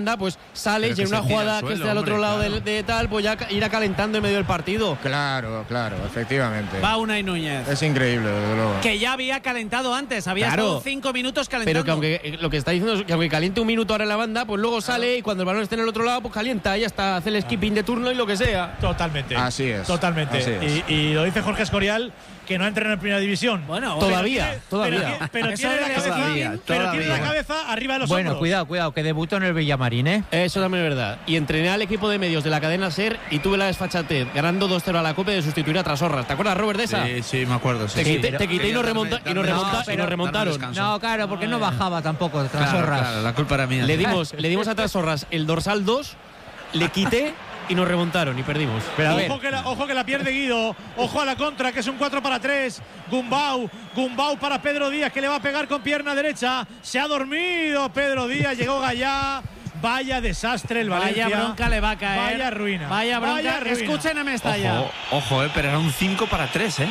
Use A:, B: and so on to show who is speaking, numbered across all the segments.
A: pues sale y en una jugada que esté al otro lado de tal, pues ya irá calentando en medio del partido.
B: Claro, efectivamente.
C: Va Unai Núñez.
B: Es increíble, desde luego.
C: Que ya había calentado antes, había estado 5 minutos calentando.
A: Pero que aunque lo que está diciendo es que aunque caliente un minuto ahora en la banda, pues luego sale y cuando el balón esté en el otro lado, pues calienta, ya está, hace el skipping de turno y lo que sea.
D: Totalmente.
B: Así es.
D: Totalmente.
B: Así es.
D: Y lo dice Jorge Escorial, que no ha entrenado en primera división.
C: Bueno,
A: todavía.
D: Pero tiene la cabeza arriba de los hombros.
E: Cuidado, que debutó en el Villamarín, ¿eh?
A: Eso también es verdad. Y entrené al equipo de medios de la cadena SER y tuve la desfachatez, ganando 2-0 a la Copa, de sustituir a Trasorras. ¿Te acuerdas, Robert, de esa?
F: Sí, me acuerdo.
A: Te quité y nos remontaron.
E: No, claro, porque no bajaba tampoco Trasorras.
F: Claro, la culpa era mía.
A: Le dimos a Trasorras el dorsal 2, le quité y nos remontaron y perdimos.
E: Pero
D: ojo que la pierde Guido. Ojo a la contra, que es un 4-3. Gumbau para Pedro Díaz, que le va a pegar con pierna derecha. Se ha dormido Pedro Díaz, llegó Gallá. Vaya desastre el Valencia.
C: Vaya bronca le va a caer.
D: Vaya ruina.
C: Vaya bronca. Escuchen a Mestalla.
F: Ojo, pero era un 5-3,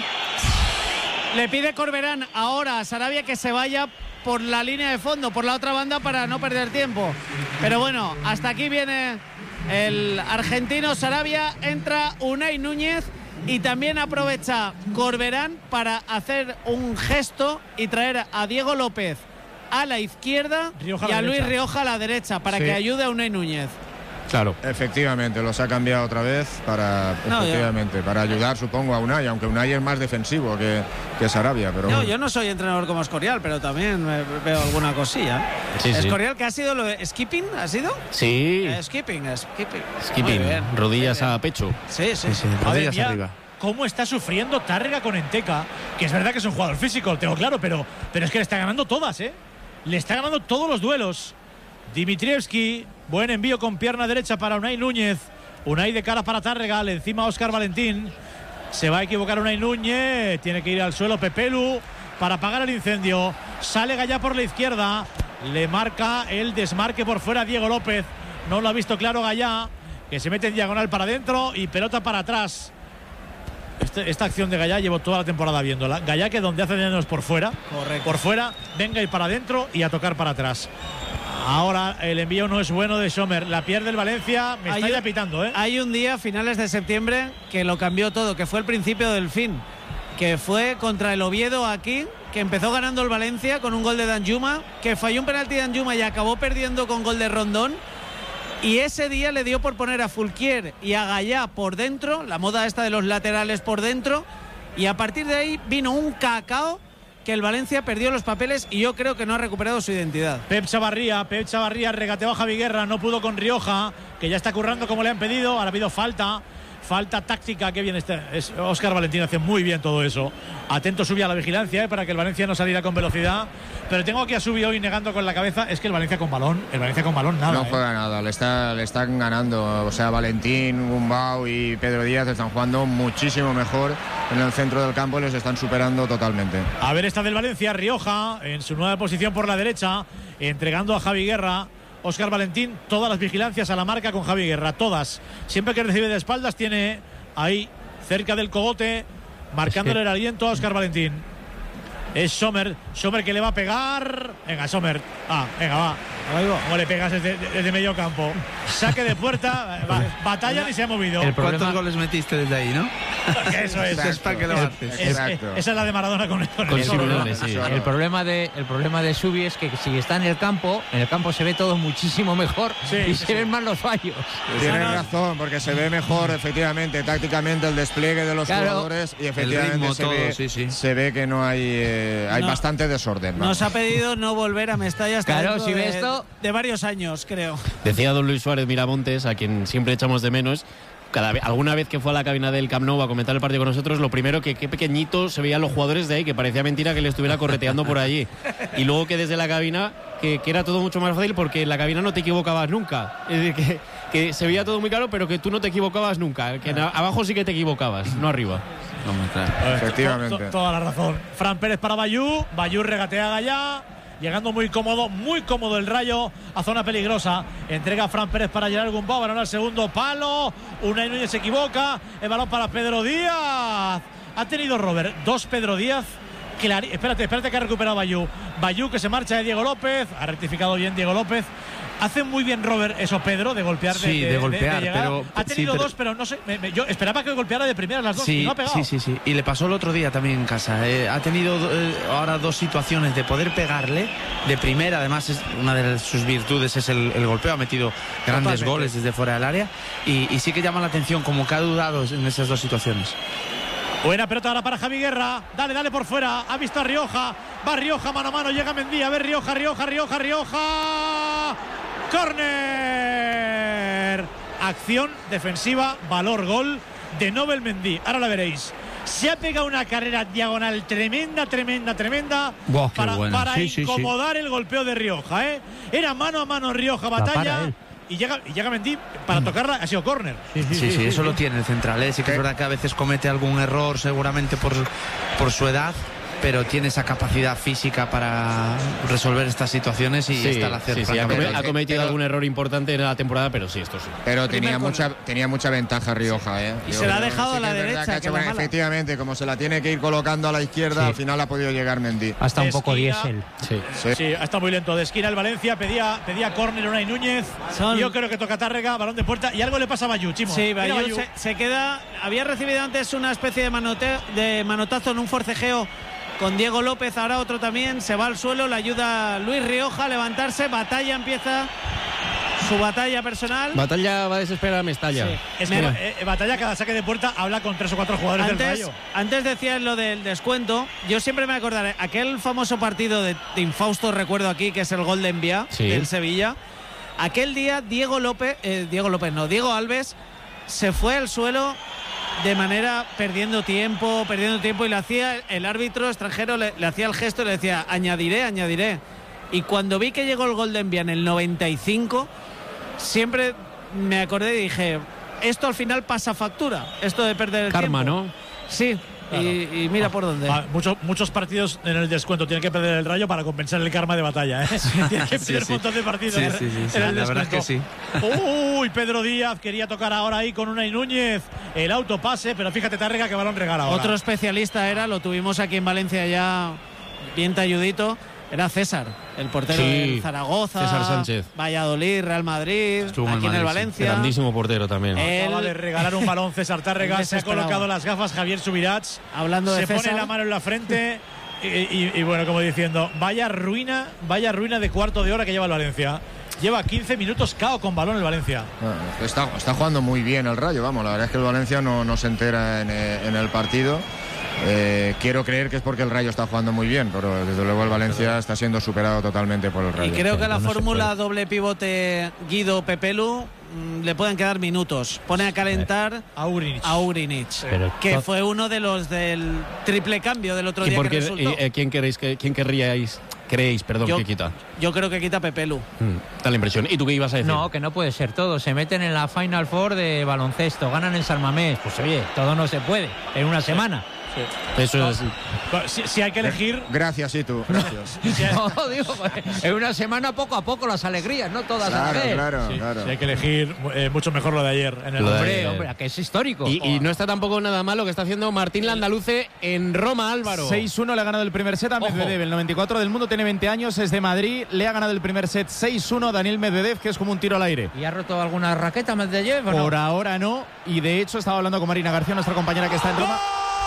C: Le pide Corberán ahora a Sarabia que se vaya por la línea de fondo, por la otra banda, para no perder tiempo. Pero bueno, hasta aquí viene el argentino Sarabia, entra Unai Núñez y también aprovecha Corberán para hacer un gesto y traer a Diego López a la izquierda y a Luis Rioja a la derecha para que ayude a Unai Núñez.
B: Claro. Efectivamente, los ha cambiado otra vez para ayudar, supongo, a Unai, aunque Unai es más defensivo que Sarabia. Pero
C: yo no soy entrenador como Escorial, pero también veo alguna cosilla.
A: Sí,
C: Escorial, ¿qué ha sido lo de skipping? ¿Ha sido?
A: Sí.
C: Skipping.
A: Rodillas a pecho.
C: Sí.
F: Rodillas arriba.
D: ¿Cómo está sufriendo Tárrega con Enteca? Que es verdad que es un jugador físico, lo tengo claro, pero es que le está ganando todas, Le está ganando todos los duelos. Dimitrievski, buen envío con pierna derecha para Unai Núñez. Unai de cara para Tárrega, encima Óscar Valentín. Se va a equivocar Unai Núñez, tiene que ir al suelo Pepelu para apagar el incendio. Sale Gallá por la izquierda, le marca el desmarque por fuera Diego López. No lo ha visto claro Gallá, que se mete en diagonal para adentro y pelota para atrás. Esta acción de Gallá llevo toda la temporada viéndola. Gallá, que donde hace daños por fuera.
C: Correcto.
D: Por fuera, venga y para adentro y a tocar para atrás. Ahora el envío no es bueno de Sommer. La pierde el Valencia. Me está ya pitando,
C: Hay un día, finales de septiembre, que lo cambió todo, que fue el principio del fin. Que fue contra el Oviedo aquí, que empezó ganando el Valencia con un gol de Danjuma, que falló un penalti de Danjuma y acabó perdiendo con gol de Rondón. Y ese día le dio por poner a Fulquier y a Gallá por dentro, la moda esta de los laterales por dentro, y a partir de ahí vino un cacao que el Valencia perdió los papeles y yo creo que no ha recuperado su identidad.
D: Pep Chavarría regateó a Javi Guerra, no pudo con Rioja, que ya está currando como le han pedido. Ahora ha habido falta táctica, que bien es Óscar Valentín, hace muy bien todo eso. Atento Subi a la vigilancia, para que el Valencia no saliera con velocidad. Pero tengo aquí a Subi hoy negando con la cabeza, es que el Valencia con balón nada.
B: No juega nada, le están ganando. O sea, Valentín, Gumbau y Pedro Díaz están jugando muchísimo mejor en el centro del campo y les están superando totalmente.
D: A ver, esta del Valencia, Rioja en su nueva posición por la derecha, entregando a Javi Guerra. Óscar Valentín, todas las vigilancias a la marca con Javi Guerra, todas. Siempre que recibe de espaldas tiene ahí, cerca del cogote, marcándole el aliento a Óscar Valentín. Es Sommer que le va a pegar. Venga, Sommer. Venga, va. ¿Cómo le pegas desde medio campo? Saque de puerta, batallan y se ha movido.
F: ¿Cuántos goles metiste desde ahí, no?
D: Eso es.
F: Es para que lo haces.
D: Esa es la de Maradona con
A: Simeone, sí.
E: El problema de Subi es que si está en el campo se ve todo muchísimo mejor y se ven más los fallos.
B: Tienes razón, porque se ve mejor, efectivamente, tácticamente el despliegue de los jugadores y efectivamente se ve que no hay bastante desorden.
C: Nos ha pedido no volver a Mestalla hasta
E: si ves esto
C: de varios años, creo.
A: Decía don Luis Suárez Miramontes, a quien siempre echamos de menos, alguna vez que fue a la cabina del Camp Nou a comentar el partido con nosotros, lo primero que qué pequeñito se veían los jugadores de ahí, que parecía mentira que le estuviera correteando por allí. Y luego que desde la cabina, que era todo mucho más fácil porque en la cabina no te equivocabas nunca. Es decir, que se veía todo muy claro, pero que tú no te equivocabas nunca. Que abajo sí que te equivocabas, no arriba.
B: Efectivamente.
D: Toda la razón. Fran Pérez para Bayú regatea a Gallá. Llegando muy cómodo el Rayo a zona peligrosa. Entrega a Fran Pérez para Gerard Gumbau. Balón al segundo palo. Unai Núñez se equivoca. El balón para Pedro Díaz. Ha tenido Robert dos Pedro Díaz. Espérate que ha recuperado Bayú. Bayú, que se marcha de Diego López. Ha rectificado bien Diego López. Hace muy bien Robert eso, Pedro, de golpear.
F: Sí, de golpear,
D: llegar.
F: pero
D: Ha tenido dos, pero no sé. Yo esperaba que golpeara de primera las dos y no ha pegado.
F: Sí. Y le pasó el otro día también en casa. Ha tenido ahora dos situaciones de poder pegarle de primera. Además, una de sus virtudes es el golpeo. Ha metido grandes goles desde fuera del área. Y sí que llama la atención, como que ha dudado en esas dos situaciones.
D: Buena pelota ahora para Javi Guerra. Dale por fuera. Ha visto a Rioja. Va Rioja mano a mano. Llega Mendy. A ver Rioja. ¡Córner! Acción defensiva. Valor gol de Nobel Mendy. Ahora la veréis. Se ha pegado una carrera diagonal tremenda.
F: Wow,
D: para incomodar el golpeo de Rioja. Era mano a mano Rioja. Batalla. Y llega Mendy para tocarla, ha sido córner.
F: Sí, eso lo tiene el central. Sí que es verdad que a veces comete algún error, seguramente por su edad, pero tiene esa capacidad física para resolver estas situaciones y está al hacer.
A: Ha cometido algún error importante en la temporada, pero sí, esto sí.
B: Pero tenía mucha ventaja Rioja.
C: Y se la ha dejado a la derecha.
B: Efectivamente, como se la tiene que ir colocando a la izquierda, al final ha podido llegar Mendy.
E: Hasta un poco diésel.
D: Sí, está muy lento. De esquina el Valencia, pedía córner Unai Núñez. Yo creo que toca Tárrega, balón de puerta y algo le pasa a Bayú, Chimo.
C: Sí, Bayú se queda. Había recibido antes una especie de manotazo en un forcejeo con Diego López, ahora otro también, se va al suelo, le ayuda Luis Rioja a levantarse. Batalla empieza su batalla personal.
A: Batalla va a desesperar a Mestalla.
D: Sí. Es que Batalla, cada saque de puerta habla con 3 o 4 jugadores del Rayo.
C: Antes decías lo del descuento, yo siempre me acordaré aquel famoso partido de infausto recuerdo aquí, que es el gol de Envía del Sevilla. Aquel día Diego Alves se fue al suelo de manera perdiendo tiempo y le hacía el árbitro extranjero, le hacía el gesto y le decía añadiré. Y cuando vi que llegó el gol de Envía en el 95, siempre me acordé y dije, esto al final pasa factura, esto de perder el
A: karma,
C: tiempo.
A: ¿no?
C: Sí. Claro. Y mira por dónde.
D: Muchos partidos en el descuento tienen que perder el Rayo para compensar el karma de Batalla. Tienen que perder un montón de partidos en el descuento.
F: La verdad es que sí.
D: Uy, Pedro Díaz quería tocar ahora ahí con Unai Núñez. El autopase, pero fíjate Tárrega que balón regala ahora.
C: Otro especialista lo tuvimos aquí en Valencia ya bien talludito. Era César, el portero de Zaragoza,
A: César Sánchez,
C: Valladolid, Real Madrid, aquí en el Valencia.
A: Grandísimo portero también.
D: Acaba de regalar un balón César Tárrega, se ha colocado las gafas Javier Subirats,
C: hablando de César,
D: se pone la mano en la frente y bueno, como diciendo, vaya ruina de cuarto de hora que lleva el Valencia. Lleva 15 minutos cao con balón el Valencia.
B: Está jugando muy bien el Rayo, vamos, la verdad es que el Valencia no se entera en el partido. Quiero creer que es porque el Rayo está jugando muy bien, pero desde luego el Valencia está siendo superado totalmente por el Rayo.
C: Y creo que a la fórmula doble pivote Guido Pepelu le pueden quedar minutos. Pone a calentar a Urinic, que fue uno de los del triple cambio del otro día que resultó.
A: ¿Quién creéis que quita?
C: Yo creo que quita Pepelu.
A: Da la impresión. ¿Y tú qué ibas a decir?
E: No, que no puede ser todo. Se meten en la Final Four de baloncesto, ganan en San Mamés. Pues oye, todo no se puede en una semana.
A: Sí. Eso es.
D: Si hay que elegir.
B: Gracias, y tú. Gracias.
E: No, digo, en una semana poco a poco las alegrías, no todas a la vez.
B: Claro.
D: Si hay que elegir, mucho mejor lo de ayer.
E: Hombre, que es histórico.
A: Y no está tampoco nada mal lo que está haciendo Martín Landaluce en Roma, Álvaro.
G: 6-1 le ha ganado el primer set a Medvedev. El 94 del mundo, tiene 20 años, es de Madrid. Le ha ganado el primer set 6-1 a Daniel Medvedev, que es como un tiro al aire.
E: ¿Y ha roto alguna raqueta Medvedev o no?
G: Por ahora no. Y de hecho estaba hablando con Marina García, nuestra compañera que está en Roma.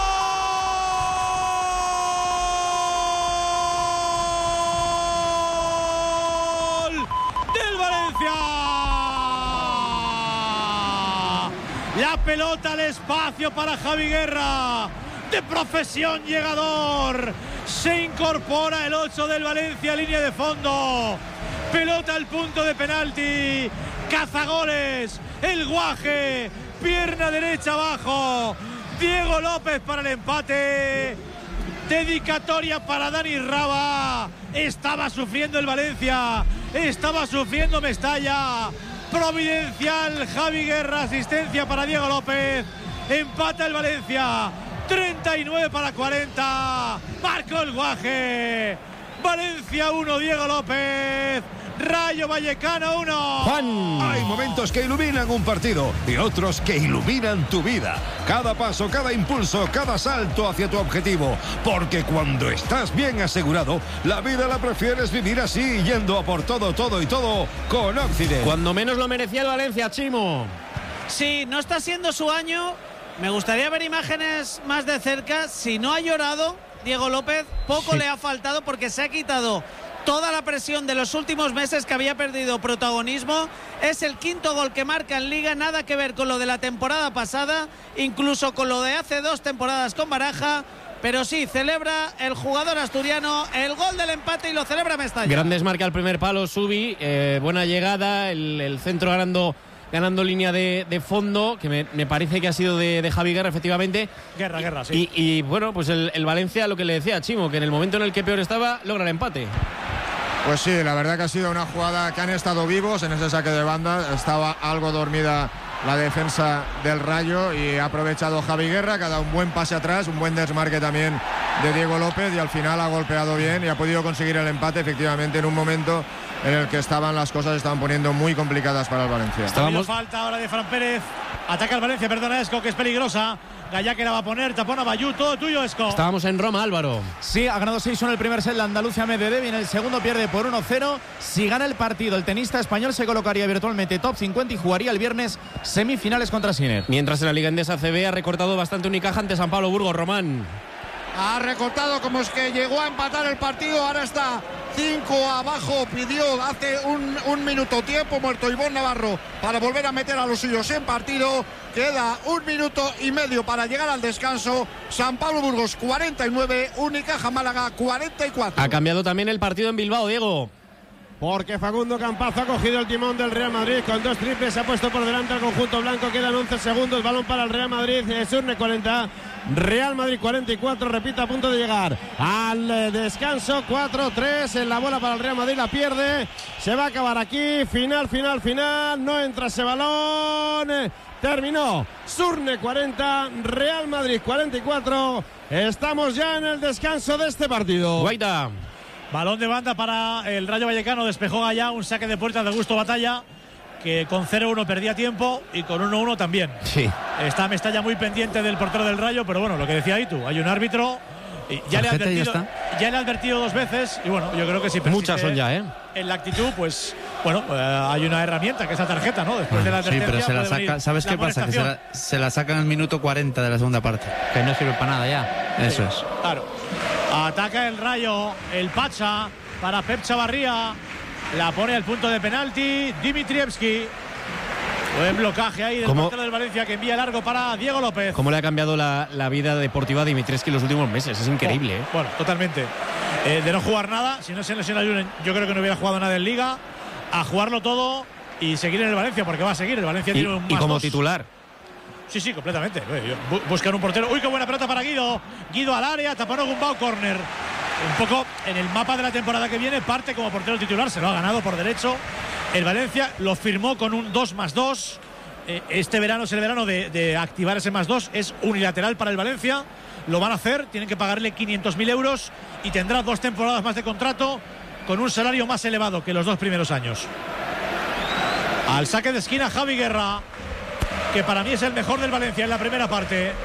D: La pelota al espacio para Javi Guerra, de profesión llegador. Se incorpora el 8 del Valencia, línea de fondo. Pelota al punto de penalti. Cazagoles, el Guaje, pierna derecha abajo. Diego López para el empate. Dedicatoria para Dani Raba. Estaba sufriendo el Valencia, estaba sufriendo Mestalla. Providencial Javi Guerra, asistencia para Diego López. Empata el Valencia, 39 para 40. Marcó el Guaje. Valencia 1, Diego López. Rayo Vallecano 1.
A: Juan.
H: momentos que iluminan un partido y otros que iluminan tu vida. Cada paso, cada impulso, cada salto hacia tu objetivo. Porque cuando estás bien asegurado, la vida la prefieres vivir así, yendo a por todo, todo y todo con Occident.
A: Cuando menos lo merecía el Valencia, Chimo.
C: Sí, no está siendo su año. Me gustaría ver imágenes más de cerca. Si no ha llorado Diego López, poco le ha faltado porque se ha quitado toda la presión de los últimos meses, que había perdido protagonismo. Es el quinto gol que marca en Liga, nada que ver con lo de la temporada pasada, incluso con lo de hace 2 temporadas con Baraja. Pero sí, celebra el jugador asturiano el gol del empate y lo celebra Mestalla.
A: Grandes marca al primer palo, Subi, buena llegada, el centro ganando línea de fondo, que me parece que ha sido de Javi Guerra, efectivamente.
D: Guerra, sí.
A: Y bueno, pues el Valencia, lo que le decía a Chimo, que en el momento en el que peor estaba, logra el empate.
B: Pues sí, la verdad que ha sido una jugada que han estado vivos en ese saque de banda. Estaba algo dormida la defensa del Rayo y ha aprovechado Javi Guerra, que ha dado un buen pase atrás, un buen desmarque también de Diego López, y al final ha golpeado bien y ha podido conseguir el empate, efectivamente, en un momento en el que las cosas estaban poniendo muy complicadas para el Valencia.
D: Falta ahora de Fran Pérez. Ataca el Valencia, perdona, Esco, que es peligrosa. Gallá que la va a poner, tapón a Bayú, todo tuyo, Esco.
A: Estábamos en Roma, Álvaro.
G: Sí, ha ganado 6-1 el primer set la Andalucía Medvedev y en el segundo pierde por 1-0. Si gana el partido, el tenista español se colocaría virtualmente top 50 y jugaría el viernes semifinales contra Sinner.
A: Mientras en la Liga Endesa CB ha recortado bastante Unicaja ante San Pablo Burgos, Román.
I: Ha recortado, como es que llegó a empatar el partido, ahora está 5 abajo, pidió hace un minuto tiempo muerto Ivón Navarro para volver a meter a los suyos en partido. Queda 1 minuto y medio para llegar al descanso. San Pablo Burgos 49, Unicaja Málaga 44.
A: Ha cambiado también el partido en Bilbao, Diego.
J: Porque Facundo Campazo ha cogido el timón del Real Madrid con 2 triples, se ha puesto por delante al conjunto blanco, quedan 11 segundos, balón para el Real Madrid, Surne 40, Real Madrid 44, repito, a punto de llegar al descanso, 4-3 en la bola para el Real Madrid, la pierde, se va a acabar aquí, final, no entra ese balón, terminó, Surne 40, Real Madrid 44, estamos ya en el descanso de este partido.
A: Guaita.
D: Balón de banda para el Rayo Vallecano, despejó allá un saque de puerta de Augusto Batalla, que con 0-1 perdía tiempo y con 1-1 también.
A: Sí.
D: Está Mestalla muy pendiente del portero del Rayo, pero bueno, lo que decía ahí tú, hay un árbitro, y ya le ha advertido 2 veces, y bueno, yo creo que sí.
A: Muchas son ya,
D: en la actitud, pues bueno, hay una herramienta que es la tarjeta, ¿no? Después de la advertencia.
F: Sí, pero se la saca, ¿sabes qué pasa? Que se la saca en el minuto 40 de la segunda parte.
E: Que no sirve para nada ya.
F: Eso es.
D: Claro. Ataca el Rayo, el Pacha para Pep Chavarría, la pone al punto de penalti Dimitrievski. Buen blocaje ahí del portero del Valencia, que envía largo para Diego López.
A: ¿Cómo le ha cambiado la vida deportiva a Dimitrievski en los últimos meses? Es increíble.
D: Bueno, totalmente. De no jugar nada, si no se lesiona Julen, yo creo que no hubiera jugado nada en Liga, a jugarlo todo y seguir en el Valencia, porque va a seguir. El Valencia tiene un más
A: y como
D: 2.
A: titular.
D: Sí, completamente. Buscan un portero. Uy, qué buena pelota para Guido. Guido al área, tapón Gumbau, córner. Un poco en el mapa de la temporada que viene, parte como portero titular, se lo ha ganado por derecho. El Valencia lo firmó con un 2+2. Este verano es el verano de activar ese +2. Es unilateral para el Valencia. Lo van a hacer, tienen que pagarle 500.000 euros y tendrá 2 temporadas más de contrato con un salario más elevado que los 2 primeros años. Al saque de esquina Javi Guerra, que para mí es el mejor del Valencia en la primera parte.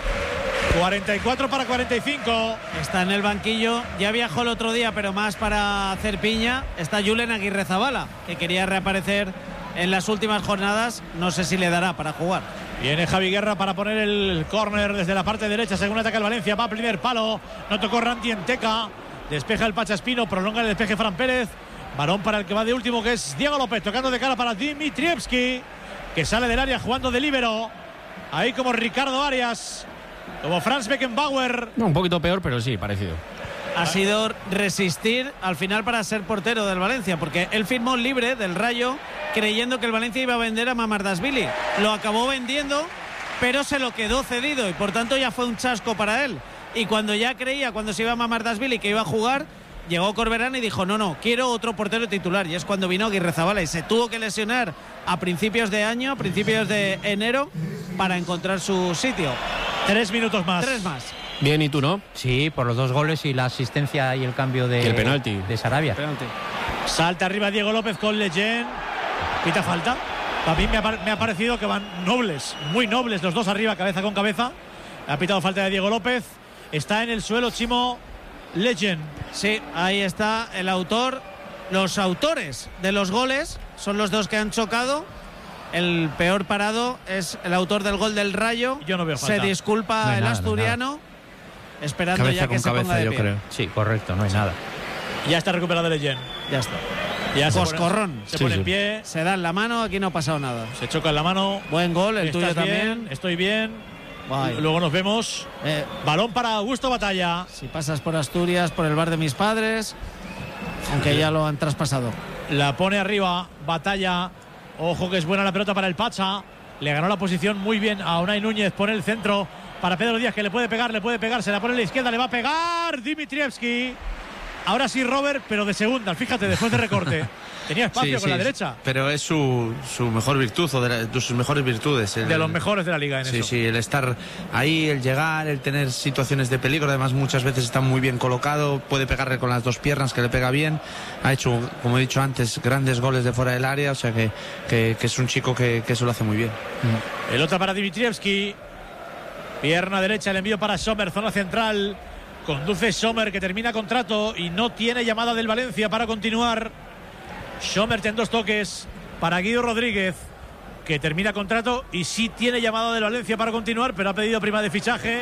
D: 44-45.
C: Está en el banquillo, ya viajó el otro día, pero más para hacer piña. Está Julen Aguirrezabala, que quería reaparecer en las últimas jornadas. No sé si le dará para jugar.
D: Viene Javi Guerra para poner el córner desde la parte derecha, según ataca el Valencia. Va a primer palo, no tocó Ranti Enteca. Despeja el Pacha Espino, prolonga el despeje Fran Pérez. Balón para el que va de último, que es Diego López, tocando de cara para Dimitrievski, que sale del área jugando de líbero. Ahí como Ricardo Arias, como Franz Beckenbauer.
A: Un poquito peor, pero sí, parecido.
C: Ha sido resistir al final para ser portero del Valencia, porque él firmó libre del Rayo creyendo que el Valencia iba a vender a Mamardashvili. Lo acabó vendiendo, pero se lo quedó cedido y por tanto ya fue un chasco para él. Y cuando ya creía, cuando se iba a Mamardashvili, que iba a jugar, llegó Corberán y dijo, no, quiero otro portero titular. Y es cuando vino Aguirrezabala y se tuvo que lesionar a principios de año, a principios de enero, para encontrar su sitio.
D: 3 minutos más.
C: 3 más.
A: Bien, ¿y tú no?
E: Sí, por los 2 goles y la asistencia y el cambio de,
A: el penalti
E: de Sarabia.
D: Salta arriba Diego López con Leyen. ¿Pita falta? A mí me ha parecido que van nobles, muy nobles los dos arriba, cabeza con cabeza. Ha pitado falta de Diego López. Está en el suelo Chimo Legend.
C: Sí, ahí está el autor. Los autores de los goles son los dos que han chocado. El peor parado es el autor del gol del Rayo.
D: Yo no veo falta.
C: Se disculpa
E: no hay
C: el
E: nada,
C: asturiano, esperando
F: Cabeza
C: ya que
F: con
C: se
F: cabeza,
C: ponga de
F: yo
C: pie.
F: creo.
E: Sí, correcto, no hay nada.
D: Ya está recuperado Legend.
C: Ya está.
D: Ya
C: Coscorrón.
D: Se pone en pie.
C: Se da en la mano, aquí no ha pasado nada.
D: Se choca en la mano.
C: Buen gol, el tuyo
D: ¿Estás bien?
C: también.
D: Estoy bien.
C: Guay.
D: Luego nos vemos. Balón para Augusto Batalla.
C: Si pasas por Asturias, por el bar de mis padres, aunque ya lo han traspasado.
D: La pone arriba, Batalla. Ojo que es buena la pelota para el Pacha. Le ganó la posición muy bien a Unai Núñez. Pone el centro para Pedro Díaz, que le puede pegar. Se la pone a la izquierda, le va a pegar Dimitrievski. Ahora sí Robert, pero de segunda. Fíjate, después de recorte. Tenía espacio con la derecha.
F: Pero es su mejor virtud, o de sus mejores virtudes.
D: De los mejores de la liga en eso.
F: Sí, el estar ahí, el llegar, el tener situaciones de peligro. Además, muchas veces está muy bien colocado. Puede pegarle con las dos piernas, que le pega bien. Ha hecho, como he dicho antes, grandes goles de fuera del área. O sea que es un chico que eso lo hace muy bien.
D: Pelota para Dimitrievski. Pierna derecha, el envío para Sommer, zona central. Conduce Sommer, que termina contrato y no tiene llamada del Valencia para continuar. Sommer en 2 toques para Guido Rodríguez, que termina contrato y sí tiene llamada del Valencia para continuar, pero ha pedido prima de fichaje.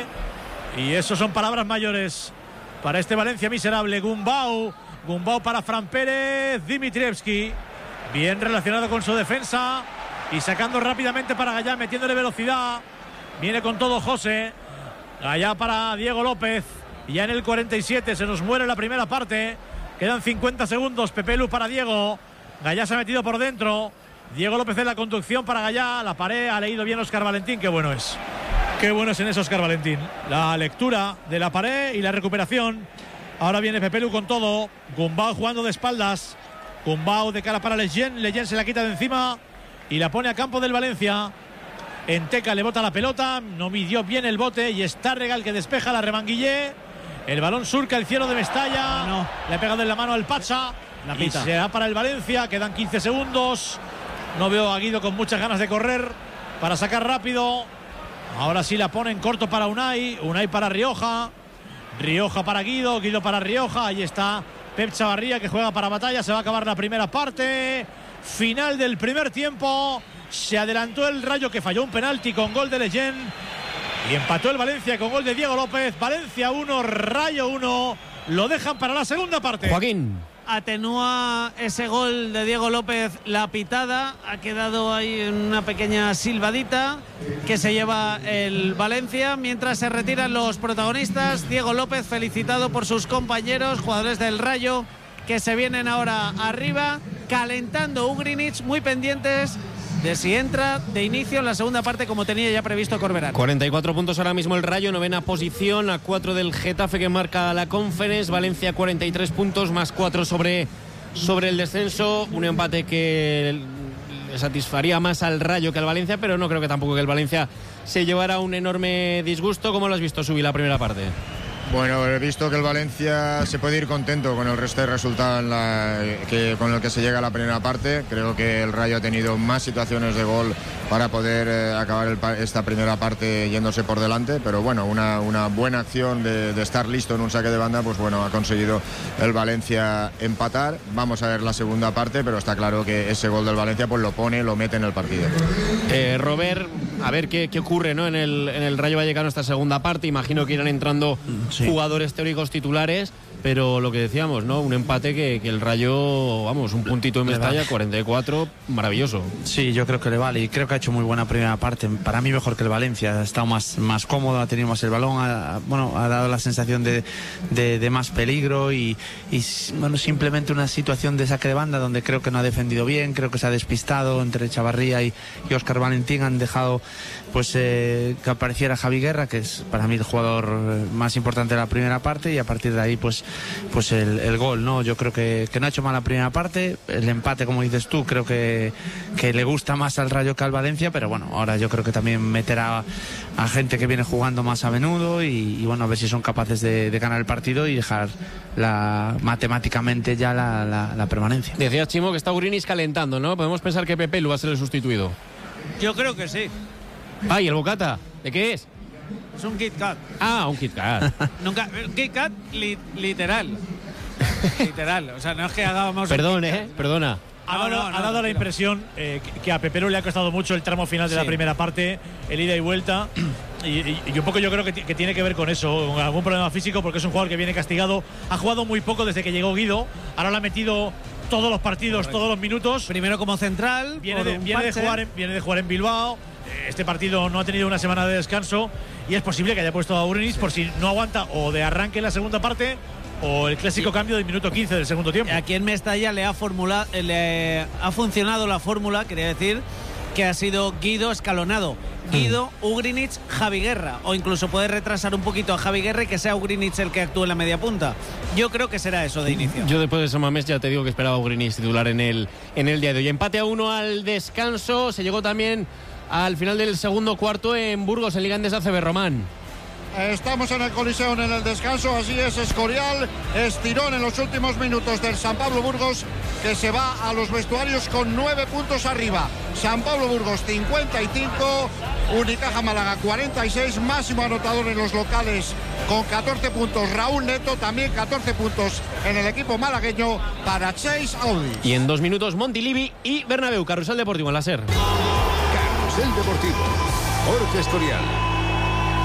D: Y eso son palabras mayores para este Valencia miserable. Gumbau para Fran Pérez. Dimitrievski, bien relacionado con su defensa y sacando rápidamente para Gallá, metiéndole velocidad. Viene con todo José. Gallá para Diego López. Ya en el 47 se nos muere la primera parte. Quedan 50 segundos. Pepe Lu para Diego. Gallá se ha metido por dentro. Diego López en la conducción para Gallá. La pared ha leído bien Óscar Valentín. Qué bueno es. Qué bueno es en eso Óscar Valentín. La lectura de la pared y la recuperación. Ahora viene Pepe Lu con todo. Gumbau jugando de espaldas. Gumbau de cara para Legend. Legend se la quita de encima y la pone a campo del Valencia. Enteca le bota la pelota. No midió bien el bote y está Regal que despeja la Remanguillé. El balón surca el cielo de Mestalla.
C: No.
D: Le ha pegado en la mano al Pacha. Y se da para el Valencia. Quedan 15 segundos. No veo a Guido con muchas ganas de correr para sacar rápido. Ahora sí la pone en corto para Unai. Unai para Rioja. Rioja para Guido. Guido para Rioja. Ahí está Pep Chavarría, que juega para Batalla. Se va a acabar la primera parte. Final del primer tiempo. Se adelantó el Rayo, que falló un penalti con gol de Legend. Y empató el Valencia con gol de Diego López. Valencia 1, Rayo 1. Lo dejan para la segunda parte.
A: Joaquín.
C: Atenúa ese gol de Diego López la pitada. Ha quedado ahí una pequeña silbadita que se lleva el Valencia. Mientras se retiran los protagonistas, Diego López felicitado por sus compañeros, jugadores del Rayo, que se vienen ahora arriba, calentando Ugrinic, muy pendientes de si entra de inicio en la segunda parte, como tenía ya previsto Corberán.
A: 44 puntos ahora mismo el Rayo, 9ª posición, a 4 del Getafe, que marca la Conference. Valencia 43 puntos, más 4 sobre el descenso. Un empate que le satisfaría más al Rayo que al Valencia, pero no creo que tampoco que el Valencia se llevara un enorme disgusto. ¿Cómo lo has visto, Subi, la primera parte?
B: Bueno, he visto que el Valencia se puede ir contento con el resto de resultados con el que se llega a la primera parte. Creo que el Rayo ha tenido más situaciones de gol para poder acabar esta primera parte yéndose por delante, pero bueno, una buena acción de estar listo en un saque de banda, pues bueno, ha conseguido el Valencia empatar. Vamos a ver la segunda parte, pero está claro que ese gol del Valencia pues lo mete en el partido.
A: Robert, a ver qué ocurre, ¿no? en el Rayo Vallecano esta segunda parte. Imagino que irán entrando jugadores teóricos titulares, pero lo que decíamos, ¿no? Un empate que el Rayo, vamos, un puntito en Mestalla, 44, maravilloso.
F: Sí, yo creo que le vale, y creo que ha hecho muy buena primera parte. Para mí mejor que el Valencia. Ha estado más cómodo, ha tenido más el balón, ha dado la sensación de más peligro y bueno, simplemente una situación de saque de banda donde creo que no ha defendido bien, creo que se ha despistado entre Chavarría y Óscar Valentín. Han dejado pues que apareciera Javi Guerra, que es para mí el jugador más importante de la primera parte, y a partir de ahí pues pues el gol, ¿no? Yo creo que no ha hecho mal la primera parte. El empate, como dices tú, creo que le gusta más al Rayo que al Valencia, pero bueno, ahora yo creo que también meterá a gente que viene jugando más a menudo y bueno, a ver si son capaces de ganar el partido y dejar matemáticamente ya la permanencia.
A: Decías, Chimo, que está Urinis calentando, ¿no? Podemos pensar que Pepe Lu va a ser el sustituido.
C: Yo creo que sí.
A: Ay, el bocata, ¿de qué es?
C: Es un Kit Kat.
A: Ah, un Kit Kat.
C: Nunca, Kit Kat literal. Literal. O sea, no es que hagamos.
A: Perdón, perdona.
D: Ha dado la impresión que a Pepero le ha costado mucho el tramo final de la primera parte, el ida y vuelta. Y un poco yo creo que tiene que ver con eso, con algún problema físico, porque es un jugador que viene castigado. Ha jugado muy poco desde que llegó Guido. Ahora lo ha metido todos los partidos, todos los minutos.
C: Primero como central.
D: Viene de jugar en Bilbao. Este partido no ha tenido una semana de descanso y es posible que haya puesto a Urinis por si no aguanta o de arranque en la segunda parte o el clásico cambio del minuto 15 del segundo tiempo.
C: Aquí en Mestalla le ha funcionado la fórmula, quería decir, que ha sido Guido escalonado. Guido, Ugrinic, Javi Guerra. O incluso puede retrasar un poquito a Javi Guerra y que sea Ugrinic el que actúe en la media punta. Yo creo que será eso de inicio.
A: Yo después de Samamés ya te digo que esperaba a Ugrinic titular en el día de hoy. Empate a 1 al descanso. Se llegó también al final del segundo cuarto en Burgos, en Liga Endesa CB Román.
I: Estamos en el Coliseo en el descanso, así es, Escorial, estirón en los últimos minutos del San Pablo Burgos, que se va a los vestuarios con 9 puntos arriba. San Pablo Burgos 55, Unicaja Málaga 46, máximo anotador en los locales con 14 puntos Raúl Neto, también 14 puntos en el equipo malagueño para Chase Audi.
A: Y en 2 minutos Montilivi y Bernabéu, Carrusel Deportivo en la SER.
H: Carrusel Deportivo, Jorge Escorial.